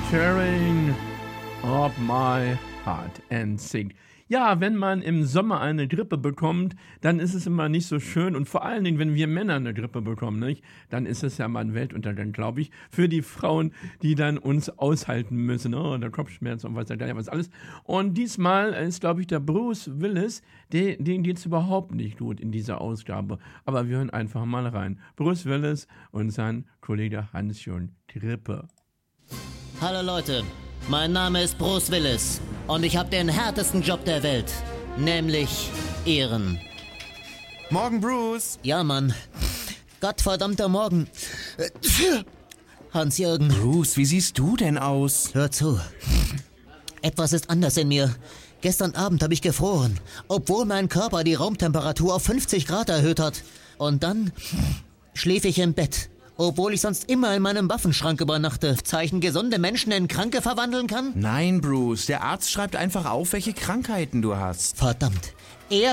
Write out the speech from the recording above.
Tearing of my heart and sing. Ja, wenn man im Sommer eine Grippe bekommt, dann ist es immer nicht so schön. Und vor allen Dingen, wenn wir Männer eine Grippe bekommen, nicht? Dann ist es ja mal ein Weltuntergang, glaube ich, für die Frauen, die dann uns aushalten müssen. Oh, der Kopfschmerz und was alles. Und diesmal ist, glaube ich, der Bruce Willis, den geht es überhaupt nicht gut in dieser Ausgabe. Aber wir hören einfach mal rein. Bruce Willis und sein Kollege Hans-Jürgen Grippe. Hallo Leute, mein Name ist Bruce Willis und ich habe den härtesten Job der Welt, nämlich Ehren. Morgen, Bruce. Ja, Mann. Gottverdammter Morgen. Hans-Jürgen. Bruce, wie siehst du denn aus? Hör zu. Etwas ist anders in mir. Gestern Abend habe ich gefroren, obwohl mein Körper die Raumtemperatur auf 50 Grad erhöht hat. Und dann schlief ich im Bett. Obwohl ich sonst immer in meinem Waffenschrank übernachte. Zeichen gesunde Menschen in Kranke verwandeln kann? Nein, Bruce, der Arzt schreibt einfach auf, welche Krankheiten du hast. Verdammt. Er